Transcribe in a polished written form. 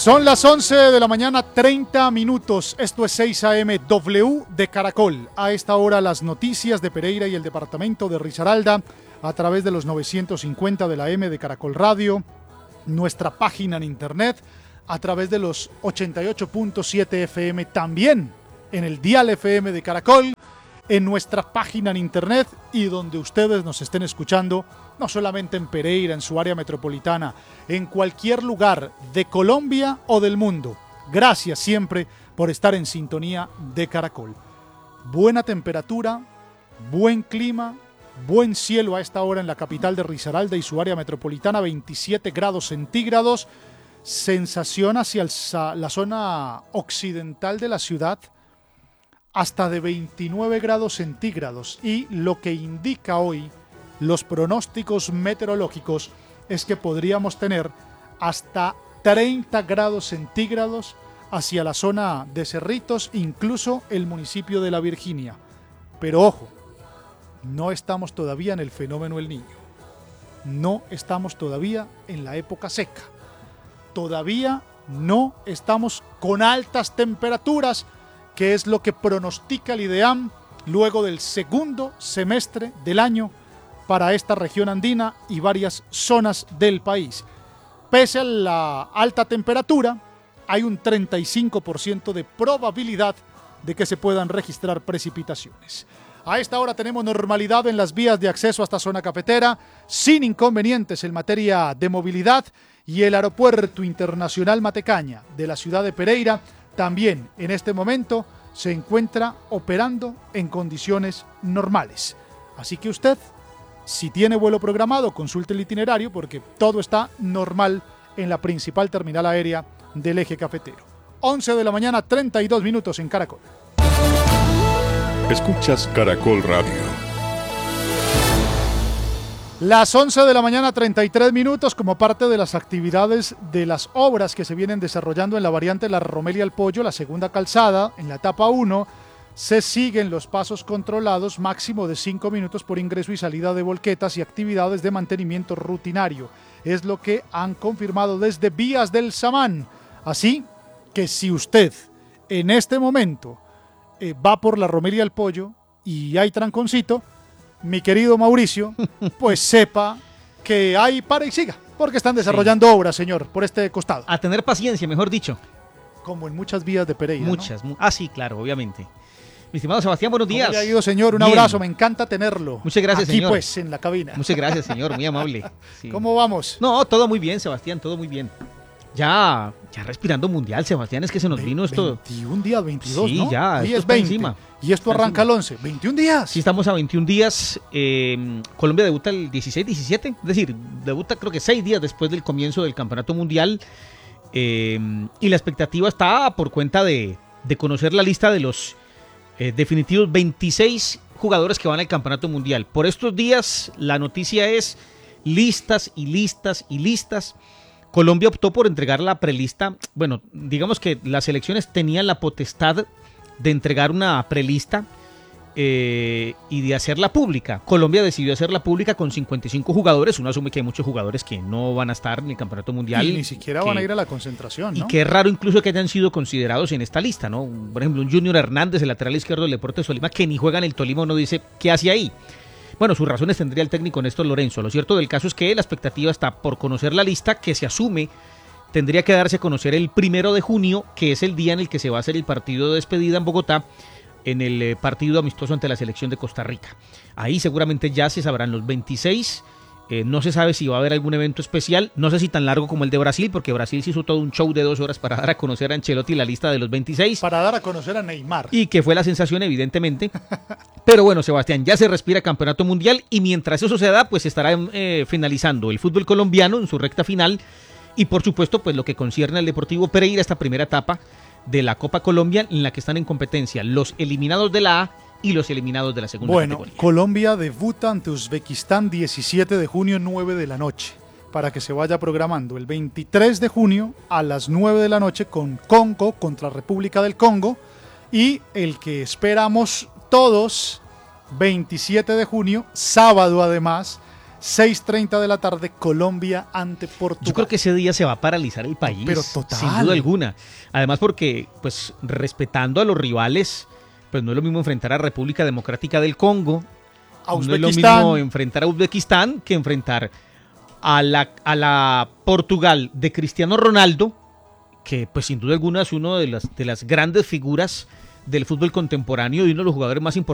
Son las 11 de la mañana, 30 minutos. Esto es 6 AM W de Caracol. A esta hora las noticias de Pereira y el departamento de Risaralda a través de los 950 de la M de Caracol Radio, nuestra página en internet, a través de los 88.7 FM, también en el dial FM de Caracol, en nuestra página en internet y donde ustedes nos estén escuchando, no solamente en Pereira, en su área metropolitana, en cualquier lugar de Colombia o del mundo. Gracias siempre por estar en sintonía de Caracol. Buena temperatura, buen clima, buen cielo a esta hora en la capital de Risaralda y su área metropolitana, 27 grados centígrados, sensación hacia la zona occidental de la ciudad, hasta de 29 grados centígrados, y lo que indica hoy los pronósticos meteorológicos es que podríamos tener hasta 30 grados centígrados hacia la zona de Cerritos, incluso el municipio de La Virginia. Pero ojo, no estamos todavía en el fenómeno El Niño, no estamos todavía en la época seca, todavía no estamos con altas temperaturas, que es lo que pronostica el IDEAM luego del segundo semestre del año para esta región andina y varias zonas del país. Pese a la alta temperatura, hay un 35% de probabilidad de que se puedan registrar precipitaciones. A esta hora tenemos normalidad en las vías de acceso a esta zona cafetera, sin inconvenientes en materia de movilidad, y el Aeropuerto Internacional Matecaña de la ciudad de Pereira también en este momento se encuentra operando en condiciones normales. Así que usted, si tiene vuelo programado, consulte el itinerario porque todo está normal en la principal terminal aérea del eje cafetero. 11 de la mañana, 32 minutos en Caracol. Escuchas Caracol Radio. Las 11 de la mañana, 33 minutos, como parte de las actividades de las obras que se vienen desarrollando en la variante La Romelia al Pollo, la segunda calzada, en la etapa 1, se siguen los pasos controlados, máximo de 5 minutos por ingreso y salida de volquetas y actividades de mantenimiento rutinario. Es lo que han confirmado desde Vías del Samán. Así que si usted en este momento va por La Romelia al Pollo y hay tranconcito, mi querido Mauricio, pues sepa que hay para y siga, porque están desarrollando obras, señor, por este costado. A tener paciencia, mejor dicho. Como en muchas vías de Pereira, Muchas. ¿no? Sí, claro, obviamente. Mi estimado Sebastián, buenos días. ¿Cómo le ha ido, señor? Un abrazo, me encanta tenerlo. Muchas gracias, aquí, señor. Pues, en la cabina. Muchas gracias, señor, muy amable. Sí. ¿Cómo vamos? No, todo muy bien, Sebastián, todo muy bien. Ya respirando mundial, Sebastián, es que se nos vino esto. 21 días, 22, sí, ¿no? ya, hoy esto es 20. Encima. Y esto arranca el 11. 21 días. Sí, estamos a 21 días. Colombia debuta el 16-17, es decir, debuta creo que 6 días después del comienzo del campeonato mundial. Y la expectativa está por cuenta de conocer la lista de los definitivos 26 jugadores que van al campeonato mundial. Por estos días la noticia es listas y listas y listas. Colombia optó por entregar la prelista. Bueno, digamos que las selecciones tenían la potestad de entregar una prelista y de hacerla pública. Colombia decidió hacerla pública con 55 jugadores. Uno asume que hay muchos jugadores que no van a estar en el campeonato mundial. Y ni siquiera van a ir a la concentración, ¿no? Y que es raro incluso que hayan sido considerados en esta lista, ¿no? Por ejemplo, un Junior Hernández, el lateral izquierdo del Deportes Tolima, que ni juega en el Tolima, uno dice, ¿qué hace ahí? Bueno, sus razones tendría el técnico Néstor Lorenzo. Lo cierto del caso es que la expectativa está por conocer la lista, que se asume tendría que darse a conocer el 1 de junio, que es el día en el que se va a hacer el partido de despedida en Bogotá, en el partido amistoso ante la selección de Costa Rica. Ahí seguramente ya se sabrán los 26. No se sabe si va a haber algún evento especial, no sé si tan largo como el de Brasil, porque Brasil se hizo todo un show de 2 horas para dar a conocer a Ancelotti la lista de los 26. Para dar a conocer a Neymar. Y que fue la sensación, evidentemente. Pero bueno, Sebastián, ya se respira campeonato mundial y mientras eso se da, pues estará finalizando el fútbol colombiano en su recta final y por supuesto, pues lo que concierne al Deportivo Pereira, esta primera etapa de la Copa Colombia en la que están en competencia los eliminados de la A y los eliminados de la segunda categoría. Colombia debuta ante Uzbekistán 17 de junio, 9 de la noche, para que se vaya programando. El 23 de junio a las 9 de la noche con Congo contra República del Congo, y el que esperamos todos, 27 de junio, sábado además, 6:30 de la tarde, Colombia ante Portugal. Yo creo que ese día se va a paralizar el país, pero total, sin duda alguna. Además porque, pues, respetando a los rivales, pues no es lo mismo enfrentar a República Democrática del Congo, no es lo mismo enfrentar a Uzbekistán que enfrentar a la Portugal de Cristiano Ronaldo, que pues sin duda alguna es uno de las grandes figuras del fútbol contemporáneo y uno de los jugadores más importantes